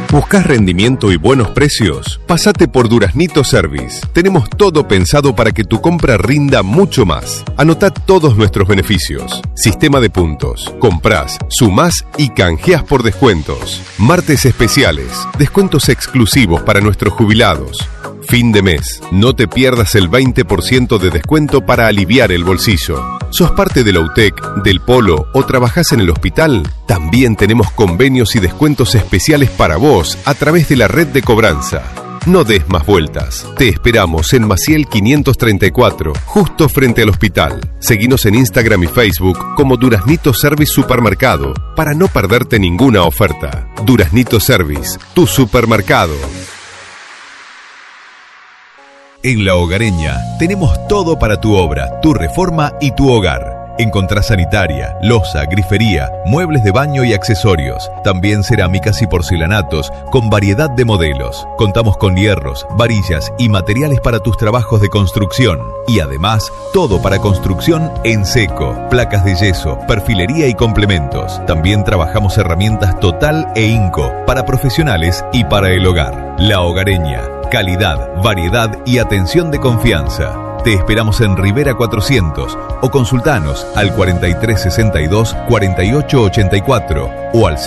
¿Buscás rendimiento y buenos precios? Pásate por Duraznito Service. Tenemos todo pensado para que tu compra rinda mucho más. Anotá todos nuestros beneficios. Sistema de puntos. Comprás, sumás y canjeás por descuentos. Martes especiales. Descuentos exclusivos para nuestros jubilados. Fin de mes. No te pierdas el 20% de descuento para aliviar el bolsillo. ¿Sos parte de la UTEC, del Polo o trabajás en el hospital? También tenemos convenios y descuentos especiales para vos a través de la red de cobranza. No des más vueltas. Te esperamos en Maciel 534, justo frente al hospital. Seguinos en Instagram y Facebook como Duraznito Service Supermercado para no perderte ninguna oferta. Duraznito Service, tu supermercado. En La Hogareña tenemos todo para tu obra, tu reforma y tu hogar. Encontrás sanitaria, loza, grifería, muebles de baño y accesorios. También cerámicas y porcelanatos con variedad de modelos. Contamos con hierros, varillas y materiales para tus trabajos de construcción. Y además, todo para construcción en seco, placas de yeso, perfilería y complementos. También trabajamos herramientas Total e Inco para profesionales y para el hogar. La Hogareña. Calidad, variedad y atención de confianza. Te esperamos en Rivera 400 o consultanos al 4362-4884 o al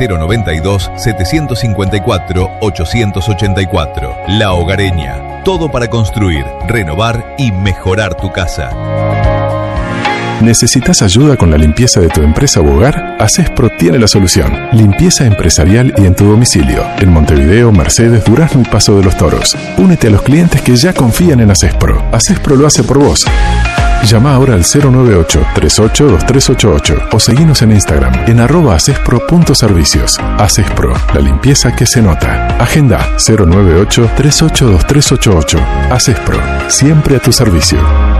092-754-884. La Hogareña. Todo para construir, renovar y mejorar tu casa. ¿Necesitas ayuda con la limpieza de tu empresa u hogar? Acespro tiene la solución. Limpieza empresarial y en tu domicilio. En Montevideo, Mercedes, Durazno y Paso de los Toros. Únete a los clientes que ya confían en Acespro. Acespro lo hace por vos. Llama ahora al 098-382388 o seguinos en Instagram en @acespro.servicios. Acespro, la limpieza que se nota. Agenda 098-382388. Acespro, siempre a tu servicio.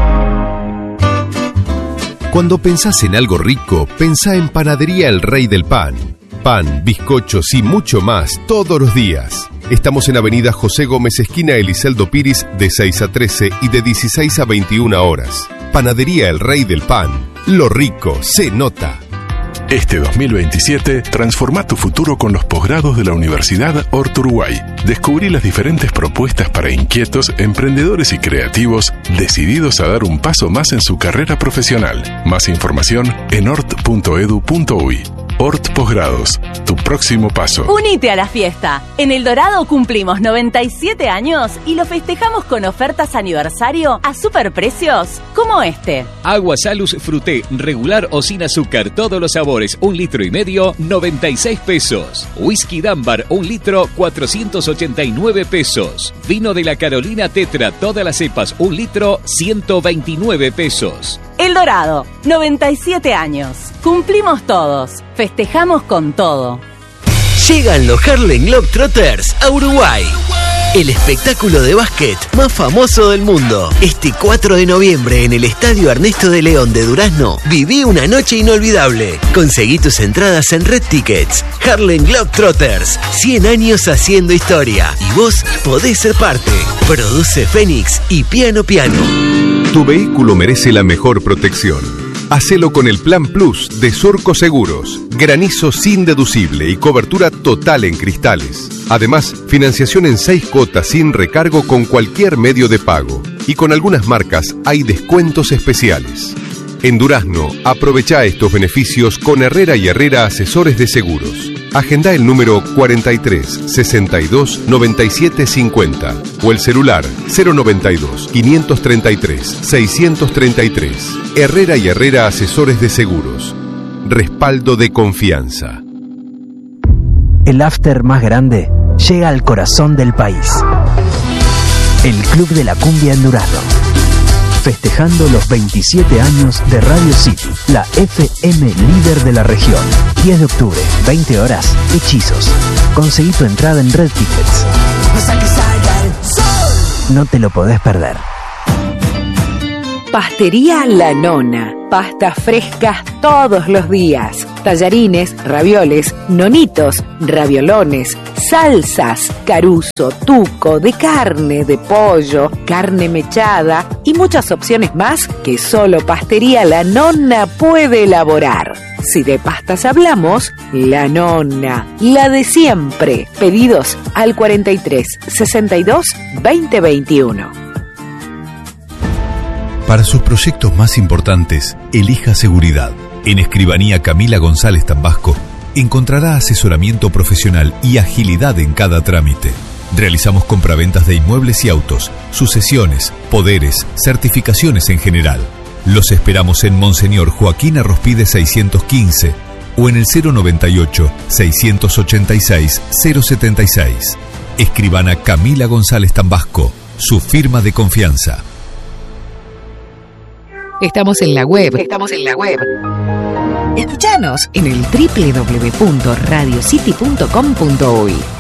Cuando pensás en algo rico, pensá en Panadería El Rey del Pan. Pan, bizcochos y mucho más todos los días. Estamos en Avenida José Gómez, esquina Eliseldo Piris, de 6 a 13 y de 16 a 21 horas. Panadería El Rey del Pan. Lo rico se nota. Este 2027, transforma tu futuro con los posgrados de la Universidad Hort Uruguay. Descubrí las diferentes propuestas para inquietos, emprendedores y creativos decididos a dar un paso más en su carrera profesional. Más información en hort.edu.uy. Hort Posgrados, tu próximo paso. Unite a la fiesta. En El Dorado cumplimos 97 años y lo festejamos con ofertas aniversario a superprecios como este. Agua Salus Fruté, regular o sin azúcar, todos los sabores, 1,5 litros, 96 pesos. Whisky Dámbar, 1 litro, 489 pesos. Vino de la Carolina Tetra, todas las cepas, 1 litro, 129 pesos. El Dorado, 97 años. Cumplimos todos. Festejamos con todo. Llegan los Harlem Globetrotters a Uruguay. El espectáculo de básquet más famoso del mundo. Este 4 de noviembre en el Estadio Ernesto de León de Durazno, viví una noche inolvidable. Conseguí tus entradas en Red Tickets. Harlem Globetrotters, 100 años haciendo historia. Y vos podés ser parte. Produce Fénix y Piano Piano. Tu vehículo merece la mejor protección. Hacelo con el Plan Plus de Surco Seguros. Granizo sin deducible y cobertura total en cristales. Además, financiación en 6 cuotas sin recargo con cualquier medio de pago. Y con algunas marcas hay descuentos especiales. En Durazno, aprovecha estos beneficios con Herrera y Herrera Asesores de Seguros. Agenda el número 43 62 97 50 o el celular 092 533 633. Herrera y Herrera Asesores de Seguros. Respaldo de confianza. El after más grande llega al corazón del país. El Club de la Cumbia en Durazno. Festejando los 27 años de Radio City, la FM líder de la región. 10 de octubre, 20 horas, Hechizos. Conseguí tu entrada en Red Tickets. No te lo podés perder. Pastería La Nona. Pastas frescas todos los días. Tallarines, ravioles, nonitos, raviolones, salsas, caruzo, tuco, de carne, de pollo, carne mechada y muchas opciones más que solo Pastería La Nona puede elaborar. Si de pastas hablamos, La Nonna, la de siempre. Pedidos al 43 62 20 21. Para sus proyectos más importantes, elija seguridad. En Escribanía Camila González Tambasco encontrará asesoramiento profesional y agilidad en cada trámite. Realizamos compraventas de inmuebles y autos, sucesiones, poderes, certificaciones en general. Los esperamos en Monseñor Joaquín Arrospide 615 o en el 098-686-076. Escribana Camila González Tambasco, su firma de confianza. Estamos en la web. Escuchanos en el www.radiocity.com.uy.